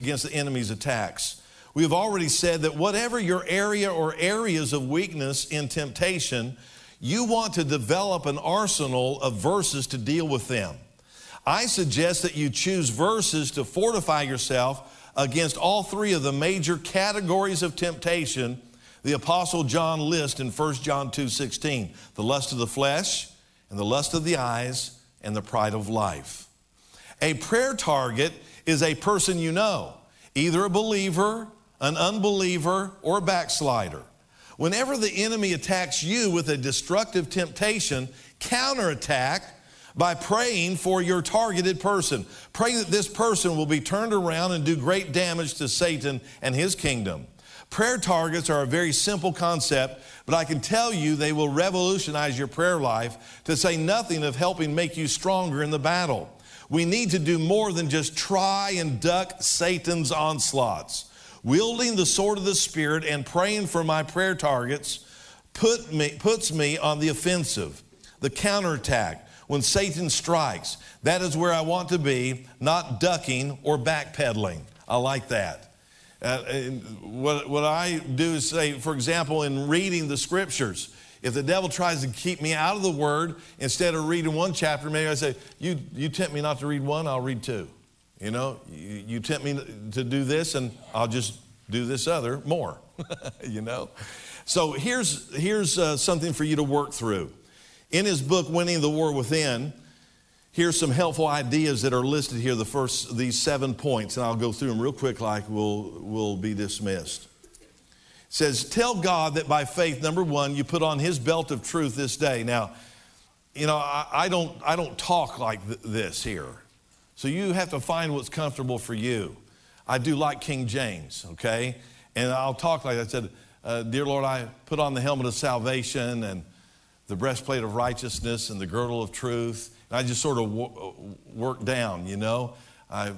against the enemy's attacks. We have already said that whatever your area or areas of weakness in temptation, you want to develop an arsenal of verses to deal with them. I suggest that you choose verses to fortify yourself against all three of the major categories of temptation the Apostle John lists in 1 John 2:16, the lust of the flesh and the lust of the eyes and the pride of life. A prayer target is a person you know, either a believer, an unbeliever, or a backslider. Whenever the enemy attacks you with a destructive temptation, counterattack by praying for your targeted person. Pray that this person will be turned around and do great damage to Satan and his kingdom. Prayer targets are a very simple concept, but I can tell you they will revolutionize your prayer life, to say nothing of helping make you stronger in the battle. We need to do more than just try and duck Satan's onslaughts. Wielding the sword of the Spirit and praying for my prayer targets puts me on the offensive, the counterattack. When Satan strikes, that is where I want to be, not ducking or backpedaling. I like that. What I do is say, for example, in reading the scriptures, if the devil tries to keep me out of the word, instead of reading one chapter, maybe I say, you tempt me not to read one, I'll read two. You know, you tempt me to do this, and I'll just do this other more, you know. So here's something for you to work through. In his book, Winning the War Within, here's some helpful ideas that are listed here, these 7 points, and I'll go through them real quick like we'll be dismissed. It says, tell God that by faith, number one, you put on his belt of truth this day. Now, you know, I don't talk like this here. So you have to find what's comfortable for you. I do like King James, okay? And I'll talk like I said, dear Lord, I put on the helmet of salvation and the breastplate of righteousness and the girdle of truth. And I just sort of work down, you know. I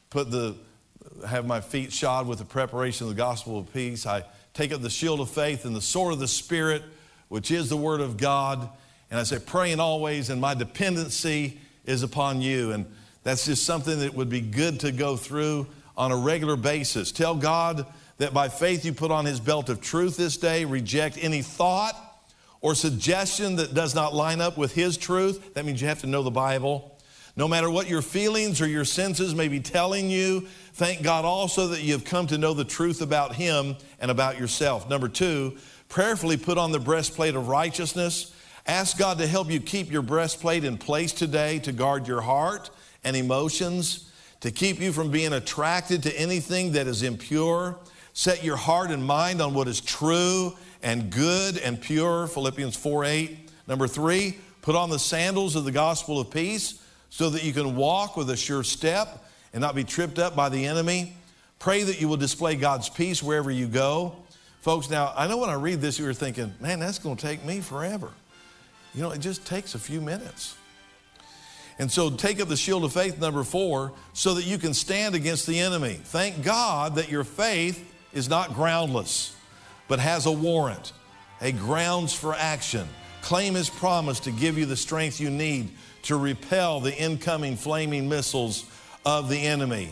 have my feet shod with the preparation of the gospel of peace. I take up the shield of faith and the sword of the Spirit, which is the word of God. And I say, praying always, and my dependency is upon you. And that's just something that would be good to go through on a regular basis. Tell God that by faith you put on his belt of truth this day. Reject any thought or suggestion that does not line up with his truth. That means you have to know the Bible. No matter what your feelings or your senses may be telling you, thank God also that you have come to know the truth about him and about yourself. Number two, prayerfully put on the breastplate of righteousness. Ask God to help you keep your breastplate in place today to guard your heart and emotions, to keep you from being attracted to anything that is impure. Set your heart and mind on what is true and good and pure, Philippians 4:8. Number three, put on the sandals of the gospel of peace so that you can walk with a sure step and not be tripped up by the enemy. Pray that you will display God's peace wherever you go. Folks, now, I know when I read this, you're thinking, man, that's going to take me forever. You know, it just takes a few minutes. And so take up the shield of faith, number four, so that you can stand against the enemy. Thank God that your faith is not groundless, but has a warrant, a grounds for action. Claim his promise to give you the strength you need to repel the incoming flaming missiles of the enemy.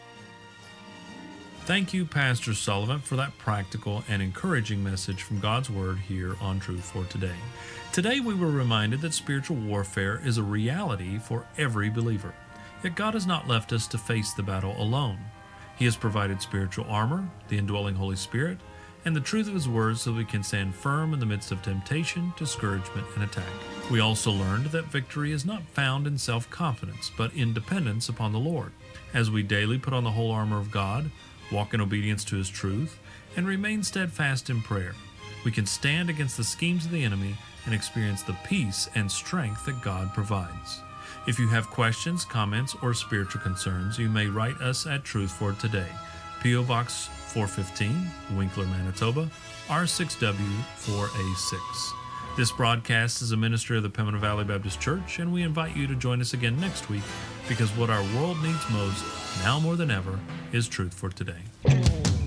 Thank you, Pastor Sullivan, for that practical and encouraging message from God's Word here on Truth for Today. Today we were reminded that spiritual warfare is a reality for every believer. Yet God has not left us to face the battle alone. He has provided spiritual armor, the indwelling Holy Spirit, and the truth of his word so we can stand firm in the midst of temptation, discouragement, and attack. We also learned that victory is not found in self-confidence, but in dependence upon the Lord. As we daily put on the whole armor of God, walk in obedience to his truth, and remain steadfast in prayer, we can stand against the schemes of the enemy and experience the peace and strength that God provides. If you have questions, comments, or spiritual concerns, you may write us at Truth for Today, P.O. Box 415, Winkler, Manitoba, R6W4A6. This broadcast is a ministry of the Pembina Valley Baptist Church, and we invite you to join us again next week, because what our world needs most, now more than ever, is Truth for Today.